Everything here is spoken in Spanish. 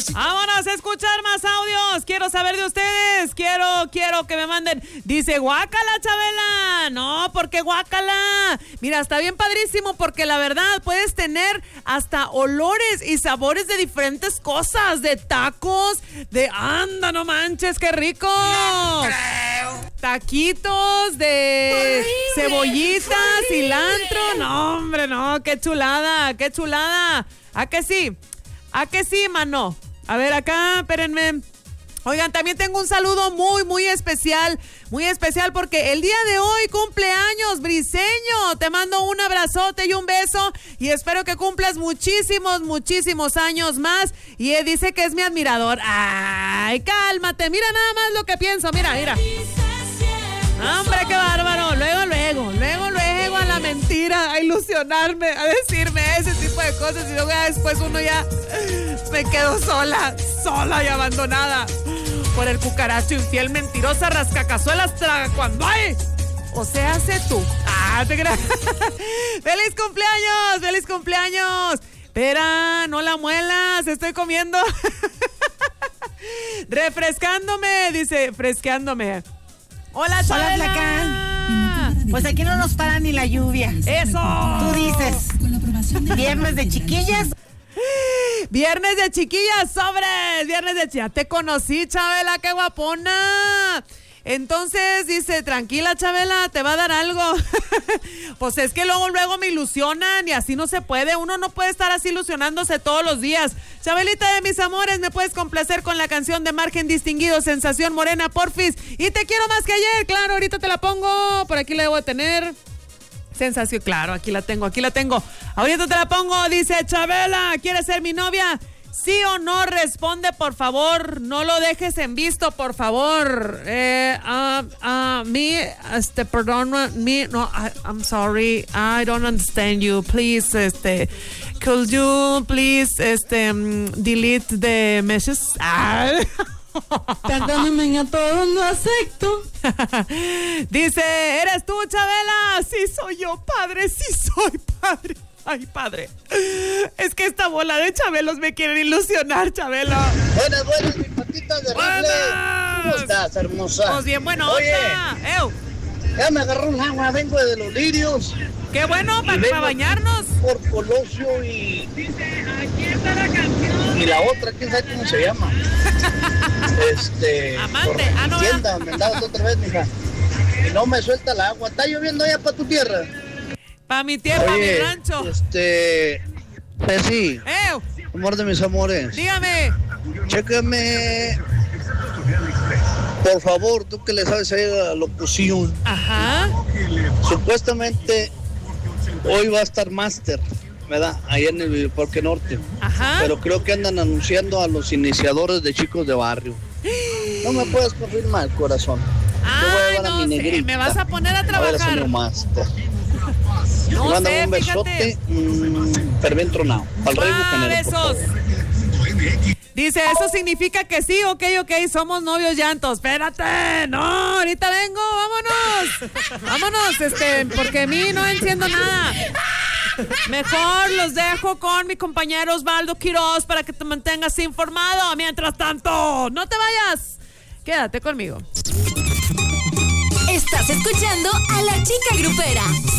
Vámonos a escuchar más audios. Quiero saber de ustedes. Quiero que me manden. Dice, guácala, Chabela. No, ¿por qué guácala? Mira, está bien padrísimo porque la verdad puedes tener hasta olores y sabores de diferentes cosas. De tacos, de anda, no manches, qué rico. No creo. Taquitos de cebollitas, cilantro. No, hombre, no, qué chulada, qué chulada. ¿A que sí? ¿A que sí, mano? A ver, acá, espérenme. Oigan, también tengo un saludo muy especial porque el día de hoy cumpleaños, Briseño. Te mando un abrazote y un beso y espero que cumplas muchísimos años más. Y él dice que es mi admirador. Ay, cálmate, mira nada más lo que pienso, mira. Hombre, qué bárbaro. Luego a la mentira, a ilusionarme, a decirme ese tipo de cosas y luego ya después uno ya me quedo sola y abandonada por el cucaracho infiel, mentirosa, rascacazuelas, traga cuando hay. O sea, hace tú. Te creas. ¡Feliz cumpleaños! Espera, no la muelas, estoy comiendo. Refrescándome, dice, fresqueándome. Hola, Chabela. Hola, flaca. Pues aquí no nos para ni la lluvia. ¡Eso! Tú dices, viernes de chiquillas. Viernes de chiquillas, sobres. Ya te conocí, Chabela, qué guapona. Entonces dice, tranquila, Chabela, te va a dar algo. Pues es que luego me ilusionan y así no se puede. Uno no puede estar así ilusionándose todos los días. Chabelita de mis amores, me puedes complacer con la canción de Margen Distinguido, Sensación Morena, porfis. Y te quiero más que ayer, claro, ahorita te la pongo. Por aquí la debo de tener. Sensación, claro, aquí la tengo. Ahorita te la pongo, dice Chabela, ¿quieres ser mi novia? ¿Sí o no? Responde, por favor. No lo dejes en visto, por favor. I'm sorry. I don't understand you. Please, could you please, delete the messages? Perdóname, a todos lo acepto. Dice, ¿eres tú, Chabela? Sí, soy yo, padre. Sí, soy padre. Ay, padre. Es que esta bola de chabelos me quieren ilusionar, Chabelo. Buenas, mis patitas de rifle. ¿Cómo estás, hermosa? Pues bien, bueno, oye, ya me agarró un agua, vengo de los Lirios. Qué bueno, para bañarnos. Por Colosio y... Aquí está la canción. Y la otra, quién sabe cómo se llama. Amante. No. Tienda, me andabas otra vez, mija. Y no me suelta el agua. ¿Está lloviendo allá para tu tierra? Para mi tierra, mi rancho. Ceci. Amor de mis amores. Dígame. Chécame. Por favor, tú que le sabes ahí a la locución. Ajá. Supuestamente hoy va a estar Master, ¿verdad? Ahí en el Parque Norte. Ajá. Pero creo que andan anunciando a los iniciadores de chicos de barrio. No me puedes confirmar, corazón. Yo voy a llevar a mi negrita. Me vas a poner a trabajar. A ver, señor Master. No mandan sé, un besote, ferviente tronado. Para el rey bucanero, besos. Dice, ¿eso significa que sí? Ok, somos novios llantos. Espérate, no, ahorita vengo, vámonos, porque a mí no entiendo nada. Mejor los dejo con mi compañero Osvaldo Quiroz para que te mantengas informado. Mientras tanto, no te vayas, quédate conmigo. Estás escuchando a La Chica Grupera.